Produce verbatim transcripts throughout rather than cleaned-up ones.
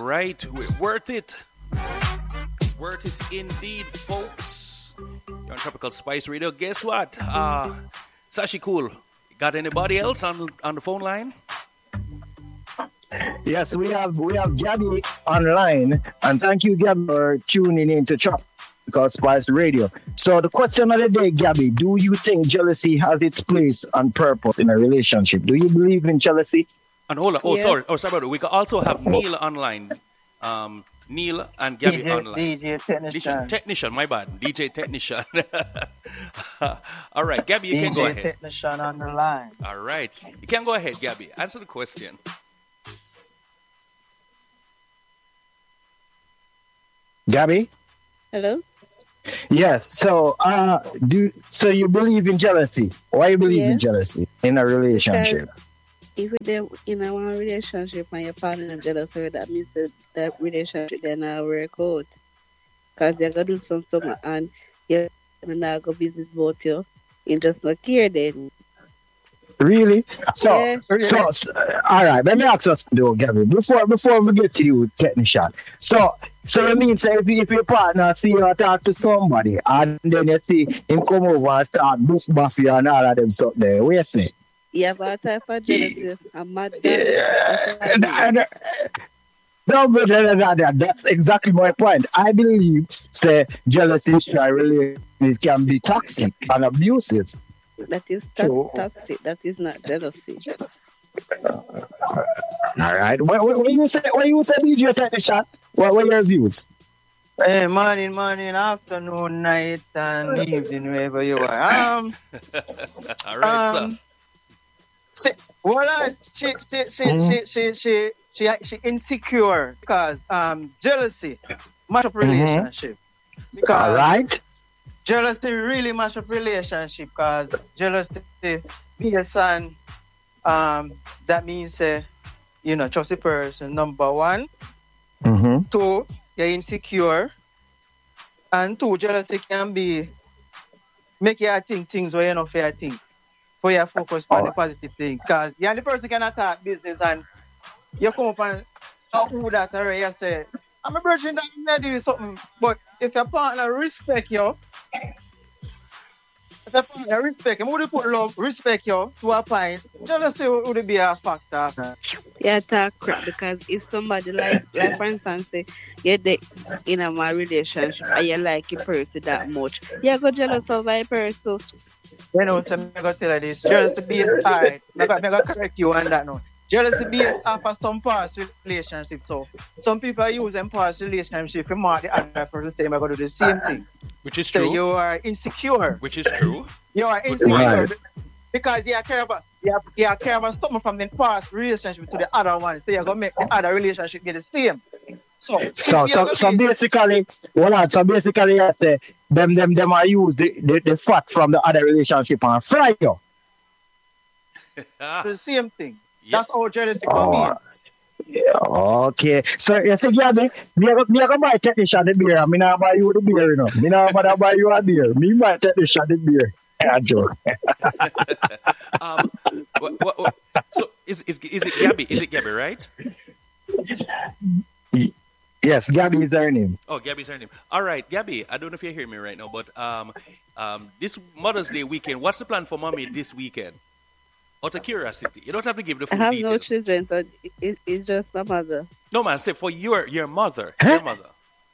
right. Worth it. Worth it indeed, folks. You're on Tropical Spice Radio. Guess what? Uh, Sashi Cool. Got anybody else on on the phone line? Yes, we have we have Gabby online, and thank you, Gabby, for tuning in to Tropical Spice Radio. So the question of the day, Gabby, do you think jealousy has its place and purpose in a relationship? Do you believe in jealousy? And hold on. Oh, Yeah. sorry. Oh, sorry about it. We can also have Neil online. Um, Neil and Gabby D J, online. D J technician. Technician, my bad. D J technician. All right, Gabby, you can go D J ahead. technician on the line. All right. You can go ahead, Gabby. Answer the question. Gabby? Hello? Yes. So, uh, do so you believe in jealousy? Why you believe in Yes. jealousy in a relationship? If you're in a one relationship and your partner is jealous, so that means that that relationship then not work out. Because you're going to do some something and you're not go business about you. You just not care then. Really? So, Yeah. so, so uh, all right. Let me ask us though, Gabby. Before before we get to you, technician. So, so it means that if, if your partner see you talk to somebody and then you see him come over and start boof buff you and all of them stuff there, what you say? You have a type of jealousy. I'm mad. Yeah. And- and- No, but that, that, that, that's exactly my point. I believe, say, jealousy in a relationship can be toxic and abusive. That is So- fantastic. That is not jealousy. All right. What, what, what you say? What you say? D J technician? What were your views? Hey, morning, morning, afternoon, night, and evening, wherever you are. Um, All right, um, sir. she, well, uh, she, she, she, Mhm. she, she, she, she, she insecure because um, jealousy mash up Mhm. relationship. All Because right. jealousy really mash up relationship because jealousy based on um, that means uh, you know trust the person number one. Mm-hmm. Two, you're insecure. And two, jealousy can be make you think things where you're not fair think. For you focus on the Alright. positive things. Because yeah, the person can attack business and you come up and talk who that already you say, I'm a virgin that may do something. But if your partner respect you, if your partner respect him, would you put love, respect you to a point, jealousy would would be a factor. Yeah, talk crap because if somebody likes, like for instance, say you're the, in a my relationship and you like a person that much, you go jealous of a person. You know, so I'm going to tell you this. Jealousy based, alright, I'm going to correct you on that now. Jealousy based off of some past relationship. So, some people are using past relationship to mark the other person saying, I'm going to do the same thing. Which is So, true. you are insecure. Which is true. You are But insecure why? be- because you care about you, you care about something from the past relationship to the other one. So, you're going to make the other relationship get the same. So, if So, you're so, gonna so be- basically, well, on, so basically, I say them, them, them are use the, the, the fat from the other relationship and fry you. Ah, the same thing. Yep. That's how jealousy come in. Oh, yeah, okay. So you see, Gabby, me a go- me a go buy technician the beer. and Me not buy you the beer, you know. Me not bother buy you a beer. Me buy technician the beer. Yeah, joke. um, what, what, what, so is, is is it Gabby? Is it Gabby, right? Yes, Gabby is her name. Oh, Gabby's her name. All right, Gabby. I don't know if you hear me right now, but um, um, this Mother's Day weekend, what's the plan for mommy this weekend? Out of curiosity, you don't have to give the I full have details. no children, so it, it, it's just my mother. No, man. Say for your your mother, Huh? your mother.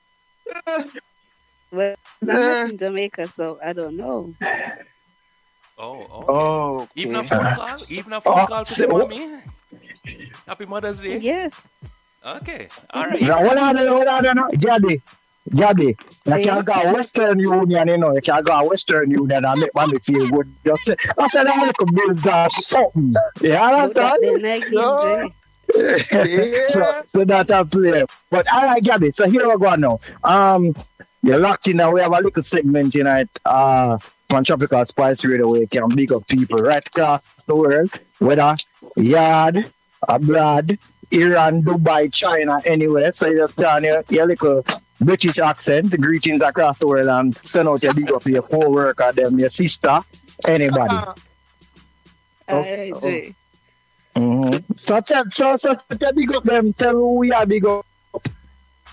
Well, I'm not in Jamaica, so I don't know. Oh, okay. Oh, Even a okay. phone call, even a phone Oh, call to say, so- mommy, happy Mother's Day. Yes. Okay, all right. Now, hold on, hold on, hold on. Gabby, Gabby, you Yeah. can't go Western Union, you know. You can't go Western Union and make mommy feel good. Just say, after that, little bills or something. You But that understand? then I give No. Jay. so, so that's a play. But all right, Gabby. So here we go now. Um, you're locked in now. We have a little segment tonight. Uh, on Tropical Spice Radio, where you can big up people right across the world, whether yard, abroad, Iran, Dubai, China, anywhere. So you just turn your, your little British accent, the greetings across the world, and send out your big up to your co-worker, them, your sister, anybody. Uh, All right, Jay. Mm-hmm. So tell, so, so tell big up them. Tell who we are big up.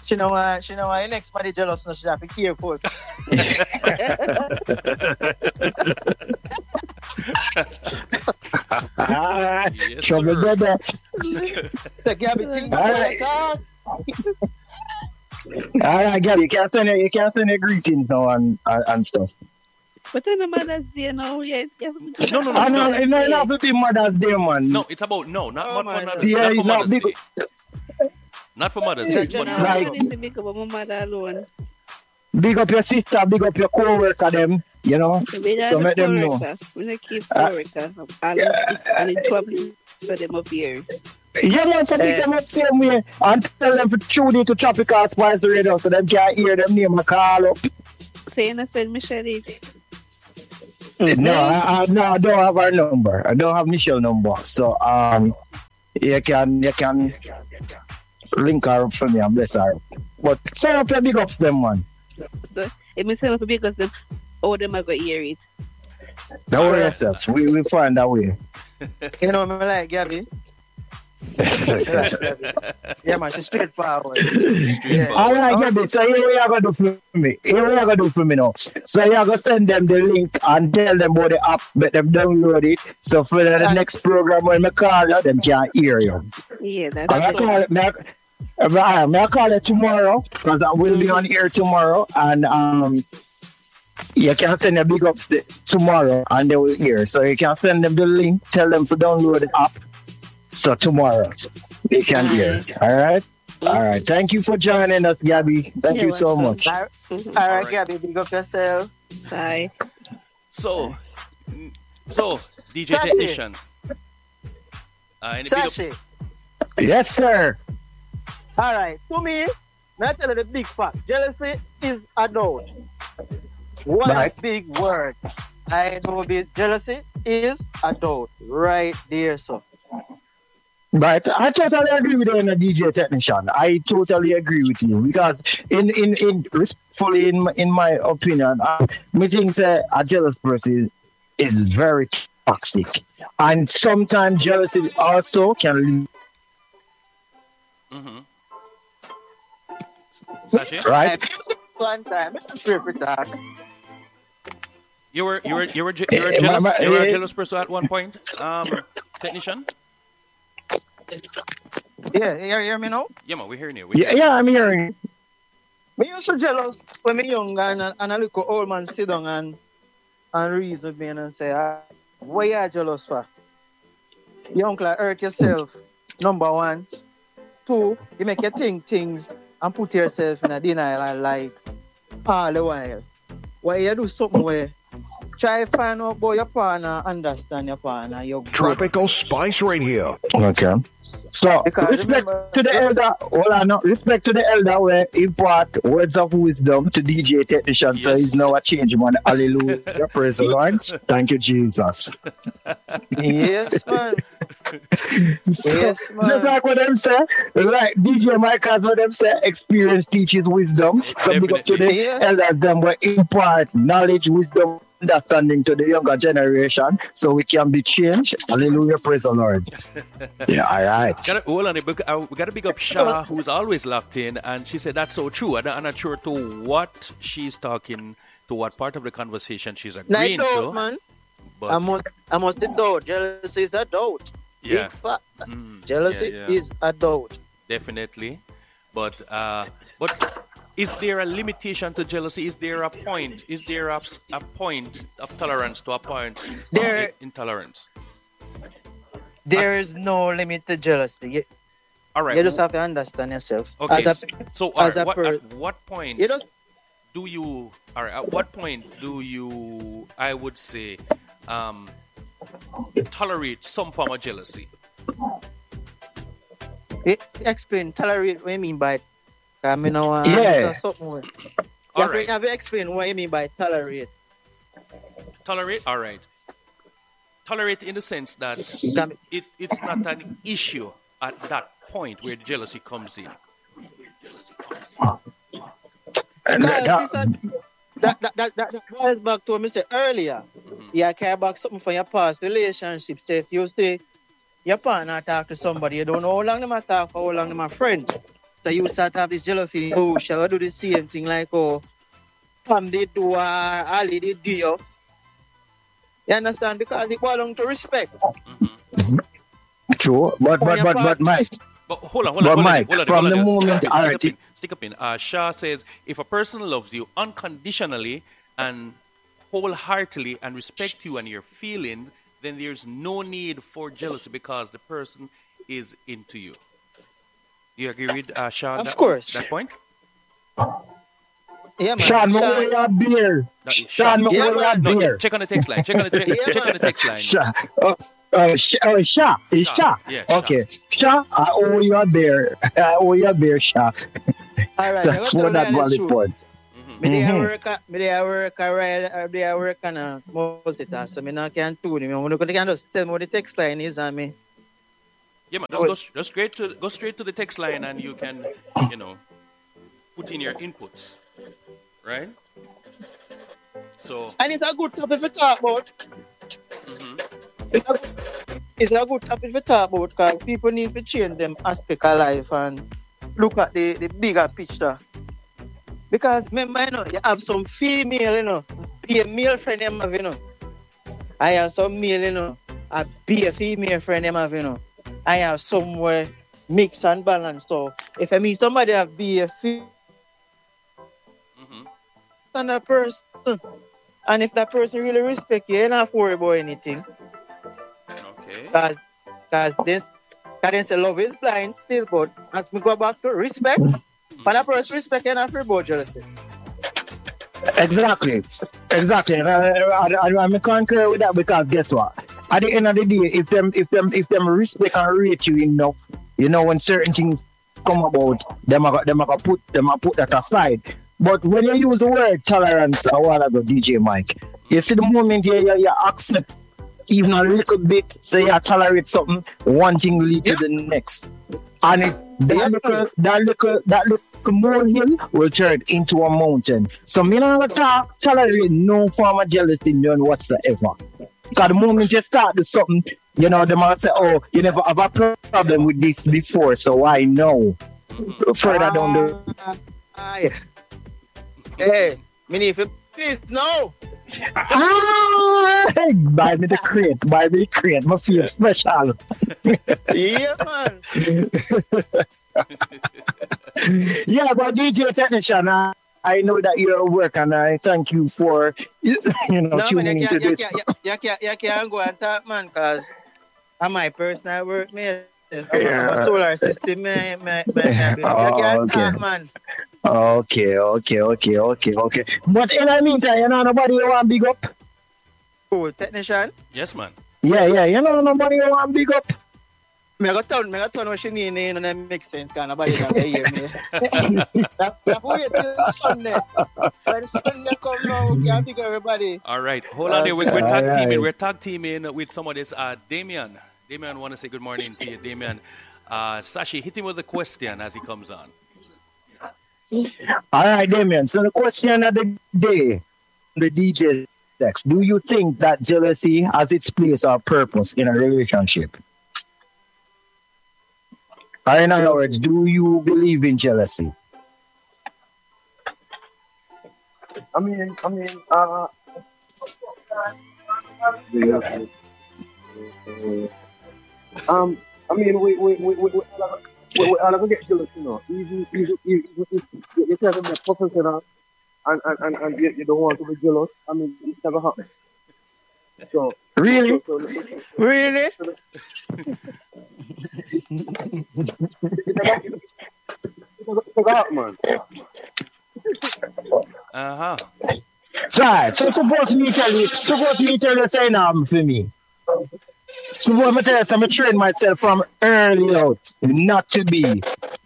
She know why, she know why the next body jealous, no, she have to be careful. Ah, Yes, trouble, sir. brother. The Gabby thing, All right. All right, Gabby, you can't send your, you can't send your greetings now and, and, and stuff. But then the Mother's Day now, yeah, yeah. No, no, no, I know, no. no, no, not with the Mother's Day, man. No, it's about no, not, Oh not my for God. Mother's, Yeah, not for it's not Mother's big- Day. Not for Mother's It's Day. a But general- I Right. don't need to pick up my mother alone. Big up your sister, big up your co-worker, them, you know. We So don't make them know. co-worker. We don't keep Uh, co-worker. And it's and it's trouble for them up here. Yeah, man, so pick Eh. them up same way and tell them to tune in to Tropical Spice Radio so them can hear them name and call up. Say you send Michelle it. No, I, I, no, I don't have her number. I don't have Michelle number. So um, you can you can link her up for me and bless her. But send up your big ups them, man. So if me send up because them all them are gonna hear it. Don't worry yourself. We we find a way. You know, me like Gabby. Yeah, man, she's straightforward. Yeah. All right, Gabby. So here we are gonna do for me. Here we are gonna do for me now. So you are gonna send them the link and tell them about the app, let them download it. So for the next program when I call you, them can hear you. Yeah, And I that's call all. it, may I, uh, may I call it tomorrow because I will be on air tomorrow, and um, you can send them big ups the, tomorrow, and they will hear. So you can send them the link, tell them to download the app. So tomorrow they can hear. All right, all right. Thank you for joining us, Gabby. Thank You're you so welcome. much. All right, Mhm. all right, Alright. Gabby, big up yourself. Bye. So, so D J Sashi. Technician. Uh, any big up- Sashi. Yes, sir. All right, to me, let me tell you the big fact. Jealousy is a doubt. One Right. big word. I know be jealousy is a doubt. Right there, so. Right, I totally agree with you, in a D J Technician. I totally agree with you because, in in in respectfully, in my- in my opinion, uh, me think say a jealous person is very toxic, and sometimes jealousy also can lead, Mhm. Sashi, right. One time, I'm sure for talk. you were you were you were, je- you were Eh, jealous. my- my- You were a eh. jealous person at one point. Um, Technician. Yeah, you hear, hear me now? Yeah, man, we're hearing you. Yeah, yeah, I'm hearing. Me used to jealous when me young and, and a little old man sit down and, and reason with me and say, ah, what you are jealous for? You uncle hurt yourself, number one. Two, you make you think things and put yourself in a denial and like all the while. Why you do something where try to find out about your partner, understand your partner, your growth. Tropical Spice Radio. Okay. So Because respect remember- to the elder. Hold on, no, respect to the elder where impart words of wisdom to D J Technician. So Yes. he's now a change man. Hallelujah. Praise the Lord. Thank you, Jesus. Yes, man. Yes, Just man. like what them say, like D J Michael, what them say, experience teaches wisdom. So big up to the Definitely. Yeah. elders, them will impart knowledge, wisdom, understanding to the younger generation so we can be changed. Hallelujah, praise the Lord. Yeah, all right. Gotta, hold on, a big- uh, we got to big up Shah, who's always locked in, and she said that's so true. I'm not sure to what she's talking, to what part of the conversation she's Night agreeing doubt, to. man. But I must, I must doubt. Jealousy is a doubt. yeah, Big fact. Mm, Jealousy yeah, yeah. is a doubt. definitely. But uh, but is there a limitation to jealousy? Is there a point? Is there a, a point of tolerance to a point There- of intolerance? There is no limit to jealousy. You, All right. you just have to understand yourself. Okay. As a, so all as right, a what, per- at what point you just do you? All right. At what point do you? I would say, um, tolerate some form of jealousy. you explain, tolerate what you mean by I mean, now, uh, Yeah. something. With, you All have, to, right. you have to explain what you mean by tolerate. Tolerate. All right. Tolerate in the sense that Can be- it, it's not an issue at that point where the jealousy comes in. And Because that- this a- that, that, that, that, that goes back to what I said earlier. You care about something from your past relationship. Say if you say your partner talk to somebody, you don't know how long them a talk for, how long them a friend. So after you start to have this jealousy, oh, shall I do the same thing like, oh, Pam did do, uh, Ali did do, you. You understand? Because it belongs to respect. Mm-hmm. True, but but but but Mike. But hold on, hold But on, hold Mike, on, hold on, from hold the on. moment, Stick all up in, right, stick up in, stick up in. Uh, Shah says, if a person loves you unconditionally and wholeheartedly and respect you and your feelings, then there's no need for jealousy because the person is into you. Do you agree with uh, Shah? Of that, course. That point? Yeah, man. Sean, me Sean. hold your beer. No, Shah. Sean, me Yeah, hold your man. No, beer. check, check on the text line. Check on the check, Yeah, check on the text line. Sha. Uh, uh, Sh- uh, Sha. It's Sha. Sha. Yeah, Sha. Okay. Sha, I owe you a beer. I owe you a beer, Sha. All right, That's I for got that to tell you valid the truth. point. Mm-hmm. Me dey Mhm. work, a- me dey work, a ride, uh, dey work and a multitask. So me not can do it. Me only can just tell me what the text line is and me. Yeah, man. Just go, s- just straight to go straight to the text line, and you can, you know, put in your inputs, right? So, And it's a good topic to talk about. mhm. It's a, it's a good topic to talk about because people need to change them aspect of life and look at the, the bigger picture. Because remember, you know, you have some female, you know, be a male friend them have, you know. I have some male, you know, I be a female friend them have, you know. I have somewhere mix and balance. So if I meet somebody have be a female Mhm. and a person, and if that person really respect you, you don't have to worry about anything. Okay. Because because this because they say love is blind still, but as we go back to respect, for that person respect you don't have to worry about jealousy. Exactly. Exactly. And I, I, I, I concur with that because guess what? At the end of the day, if them if them if them respect and rate you enough, you know, when certain things come about, them are them are put them are put that aside. But when you use the word tolerance a while ago, D J Mike, you see the moment you, you, you accept even a little bit, say you tolerate something, one thing lead to Yeah. the next. And it, that, Yeah. little, that little that little molehill will turn into a mountain. So me not talk tolerate no form of jealousy none whatsoever. Because the moment you start to something, you know, they might say, oh, you never have a problem with this before, so why no? Mhm. Further down the Ah, ah, yeah. Hey, me need to please no. Ah, buy me the crate, buy me the crate, my feel special. Yeah, man. Yeah, but D J Technician, I, I know that you're at work and I thank you for, you know, No, man, tuning you into can't, you this. can't, you, you can't, you can't go and talk, man, because I'm my personal work, man. I'm, I'm Yeah. a solar system, man. man, man, man. You Oh, can't okay. talk, man. Okay, okay, okay, okay, okay. But in the meantime, you know, nobody you want big up? Cool, technician. Yes, man. Yeah, yeah, you know, nobody you want big up? Me go turn, me go turn what she mean, you know, that makes sense, because nobody can hear me. That, that wait till Sunday. When Sunday come now, we can pick everybody. All right, hold on there. We're, we're All tag right. teaming. We're tag teaming with somebody. It's uh, Damien. Damien, want to say good morning to you, Damien. Uh, Sashi, hit him with a question as he comes on. All right, Damien. So the question of the day, the D J Dex, do you think that jealousy has its place or purpose in a relationship? Or in other words, do you believe in jealousy? I mean, I mean, uh, um, I mean, we we we we we all we, we all get jealous, you know. Even even even if you try to be professional and and and, and you, you don't want to be jealous, I mean, it never happens. So Really? so, so, so it, Really? it, it never it, it never it never happen, man. Uh huh. Right. So suppose me tell you, suppose me tell you say now for me. Suppose me tell you, I'm train myself from early out not to be.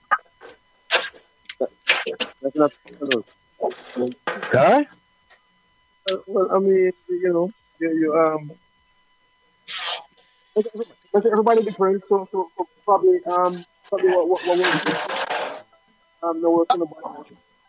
That's not hello. Huh? Uh, well, I mean, you know, you, you um, because everybody different, so so, so probably um probably what what what was um no working about.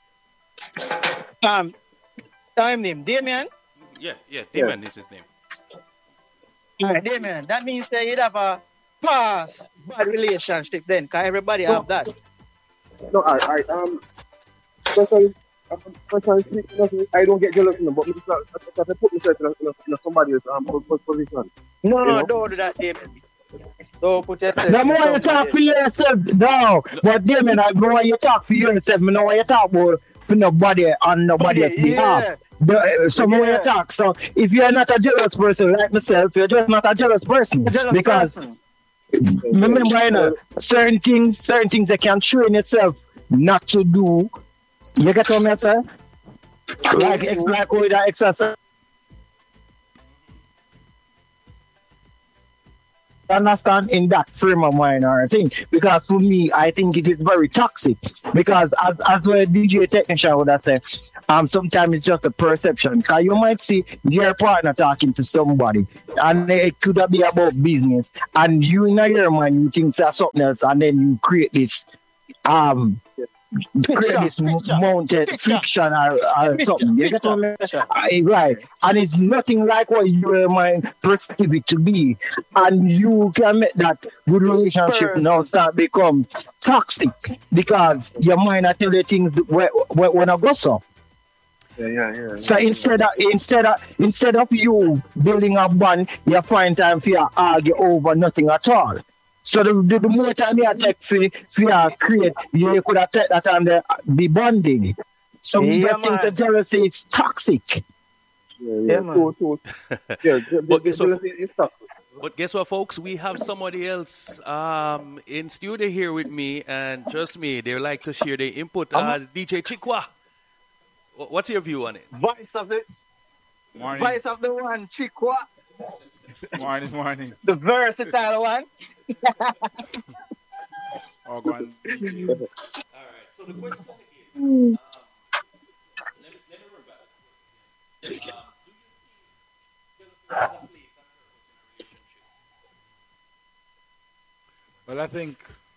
Um, time name, Damien. Yeah, yeah. Damien is his name. Alright, Damien. That means that you'd have a past bad relationship then, because everybody have that. No, all right, all right. Um, personally, um, personally speaking, nothing- I don't get jealous, you know, but me just, uh, I have to put myself in, a, in, a, in a somebody else's um, pos- pos- position. No, You no, know? don't do that, Damien. Don't put yourself The in more you somebody talk for else. yourself, no. But Damien, the more you talk for yourself, the more you talk about for nobody on nobody else's behalf. Yeah, The, so more you yeah. talk. So if you're not a jealous person like myself, you're just not a jealous person. A jealous Because person. remember, you know, certain things, certain things that can train yourself not to do. You get what I'm saying? Like, ex- like with that exercise. Understand in that frame of mind or thing, because for me I think it is very toxic, because as as a D J technician would I say, um sometimes it's just a perception, because you might see your partner talking to somebody and it could be about business, and you in your mind you think that's something else, and then you create this um create Picture, this m- picture, mounted picture, friction or, or picture, something. You get what I picture, mean? picture. I, right. And it's nothing like what your mind perceive it to be. And you can make that good relationship now Person. start become toxic, because your mind are tell you things where, where, when I go so. Yeah, yeah, yeah. So yeah. instead of instead of instead of you building a bond, you find time for you argue over nothing at all. So the, the, the more time you take for for you create, you could have take that time to be bonding. So we Yeah, just think that man. jealousy is toxic. Yeah, Yeah, yeah. man. So, so, yeah, je- But je- guess what? jealousy is toxic. But guess what, folks? We have somebody else um, in studio here with me, and trust me, they like to share their input. Uh, D J Chikwa, wh- what's your view on it? Voice of the Morning, voice of the one, Chikwa, morning, morning. the versatile one. Oh, go on. All right. So the question is, um, let me let me run back. Um, do you think jealousy has a place and purpose in a relationship? Well, I think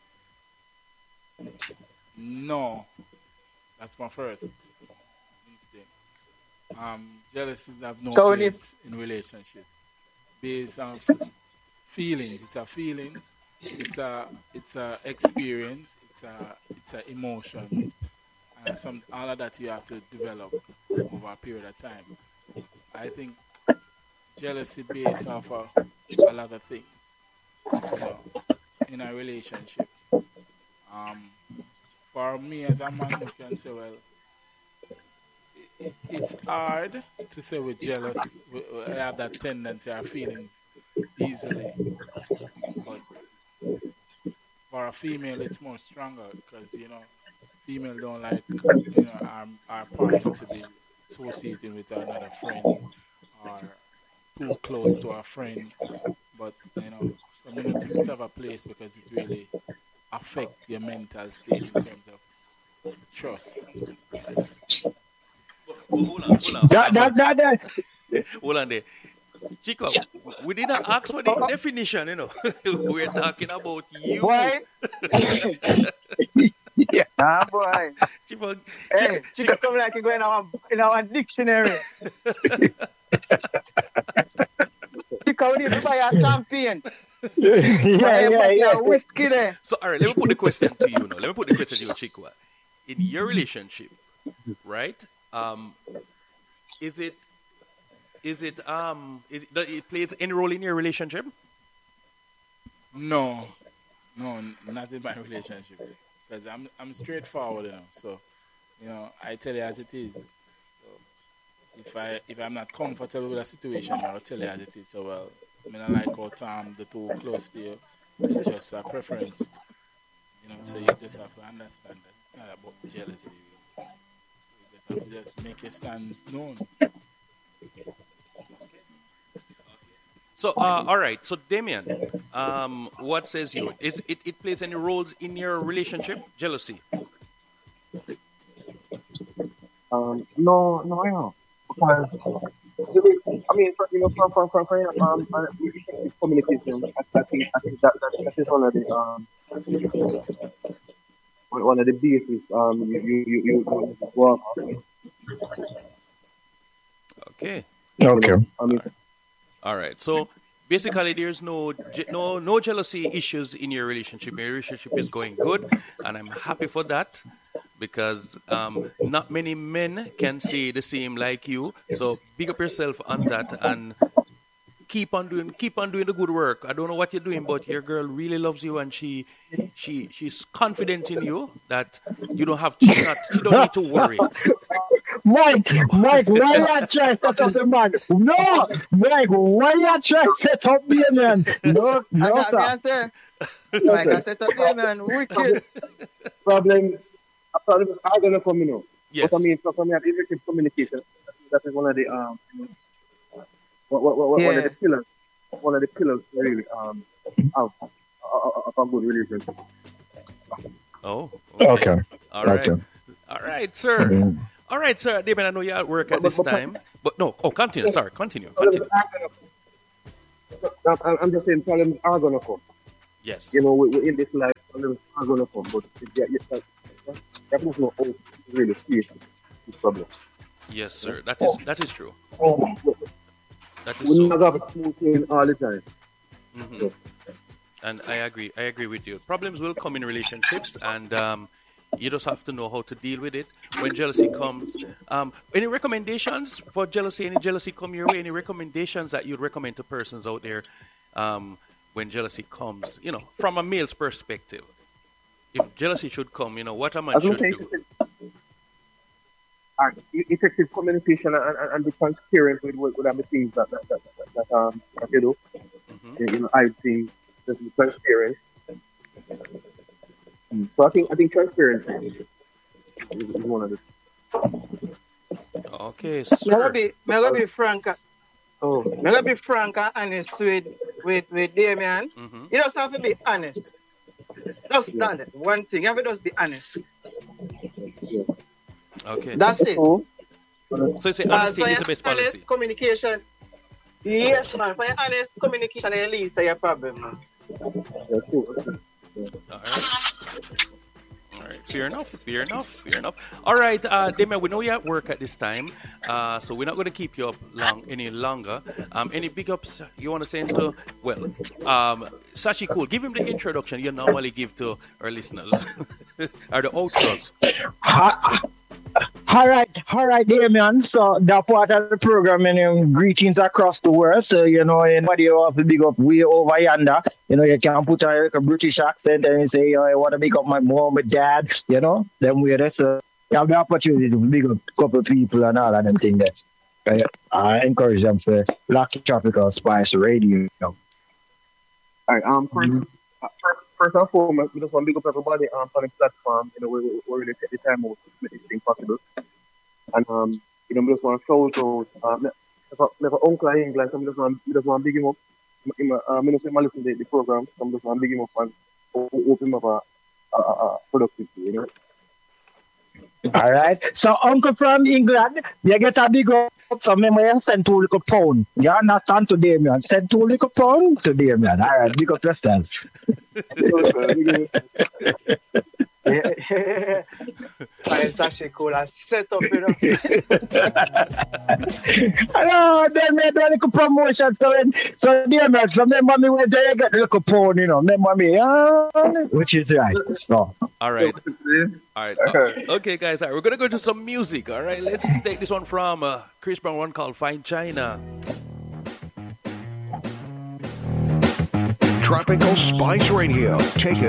no. That's my first instinct. Um, jealousy have no So we need place in relationship. Based on feelings, it's a feeling. It's a it's a experience. It's a it's a emotion. And some all of that you have to develop over a period of time. I think jealousy based off of a lot of things, you know, in a relationship. Um, for me as a man, you can say, well, it, it's hard to say we're jealous. We, we have that tendency, our feelings easily. But for a female, it's more stronger because, you know, female don't like, you know, our, our partner to be associating with another friend or too close to our friend. But, you know, so many things have a place because it really affect your mental state in terms of trust. Well, hold on, hold on, That hold on, that that, that. hold on. Hold on there. Chico, we didn't ask for the definition, you know. We're talking about you. boy. Yeah. Ah, boy. Chico, Hey, Chico, Chico come like you go in our in our dictionary. Chico, we need to buy a champagne. Yeah, Buy a yeah, bucket yeah. of whiskey there. So, all right, let me put the question to you now. Let me put the question to you, Chikwa. In your relationship, right? Um, is it, is it, um, is it, does it plays any role in your relationship? No, no, not in my relationship. Because I'm I'm straightforward, you know. So, you know, I tell you as it is. So, if I if I'm not comfortable with a situation, I'll tell you as it is. So, well, I mean, I like how Tom the two close to you. It's just a preference, you know. So you just have to understand that it's not about jealousy. So you just have to just make your stance known. So, uh, all right. So, Damien, um, what says you? Is it, it plays any roles in your relationship? Jealousy. Um, no, no, I know. Because, the way- I mean, for, you know, for, for, for, for um, uh, effective communication, I, I think, I think that, that, that is one of the, um, one one of the bases, um, you, you, you, you, you work on, Okay. you Okay. know, I mean, All right. So, basically there's no je- no no jealousy issues in your relationship. Your relationship is going good, and I'm happy for that because um, not many men can say the same like you. So big up yourself on that and keep on doing keep on doing the good work. I don't know what you're doing, but your girl really loves you and she she she's confident in you that you don't have she's not she don't need to worry. Mike, Mike, why you try to set up the man? No, Mike, why you try to set up the man? No, And no, that sir. means there. Like I said to them, man, wicked. Problems, a problem is are gonna come, you know. Yes. But I mean, for for me, at effective communication, that is one of the um, you know, one, one, one one of Yeah. the pillars, one of the pillars to really um, of, of, of a good relationship. Oh, okay. Okay. All right. Gotcha. All right, sir. Mhm. All right, sir. David, I know you're at work at But- this but- but- time. But no, oh, continue. Sorry, continue. Problems Continue. are gonna come. I'm, I'm just saying, problems are gonna come. Yes. You know, we, we're in this life, problems are gonna come, but yeah, yeah, that, that, that was not all really face this problem. Yes, sir. That is that is true. That is We so never have a smooth sailing all the time. Mhm. So, And I agree. I agree with you. Problems will come in relationships, and um, you just have to know how to deal with it when jealousy comes. Um, any recommendations for jealousy? Any jealousy come your way? Any recommendations that you'd recommend to persons out there um, when jealousy comes? You know, from a male's perspective, if jealousy should come, you know, what a man as long should as do. it's uh, effective communication and, and, and be transparent with, with, with the things that that, that, that, that, um, that you do. hmm You know, I think just be transparent. Mm. So I think I think transparency is, is one of the. Okay, Me gonna sir. be, me gonna be frank. and- Oh, me gonna be frank and honest with with with Damien. hmm You just have to be honest. Just that one thing. You have to just be honest. Yeah. Okay. That's it. So, So you say Uh, honesty for is your the best honest policy. communication. Yes, man. For your honest communication, at least your problem, man. yeah, so, All right. All right. Fair enough. Fair enough. Fair enough. All right, uh, Damien, we know you're at work at this time, uh, so we're not going to keep you up long any longer. Um, any big ups you want to send to? Well, um, Sashi Cool, give him the introduction you normally give to our listeners, or the outros. Ha- All right, all right, Damien. So that part of the program, and um, greetings across the world. So you know, anybody you have to big up way over yonder, you know, you can put a, like, a British accent and you say, oh, I want to big up my mom, my dad. You know, them way there. So you have the opportunity to big up a couple of people and all of them things. There. I encourage them to lock Tropical Spice Radio. You know. all right. Um, first, uh, first, first and foremost, we just want to big up everybody um, on the platform. You know, we, we, we really take the time out to make this thing possible. And um, you know, we just want to shout out. Um, if I have an uncle in England, so we just want, we just want to big him up. Him, uh, um, you know, say I listen to the, the program, so we just want to big him up and o- o- open him up a, a, a, a productive, you know. All right. So, uncle from England, you get a big up. So, remember, you send two little pound. You understand to Damien? Send two little pound to Damien. All right. Big up yourself. Fine, Sashi Cool. I set up, you know. Hello, Damien, do a little promotion. So, when, so Damien, so remember me when you get the little pound, you know. Remember me, uh, which is right. So, All right. All right. Uh, okay, guys. All right. We're going to go to some music. All right. Let's take this one from uh, Chris Brown, one called Fine China. Tropical Spice Radio. Take it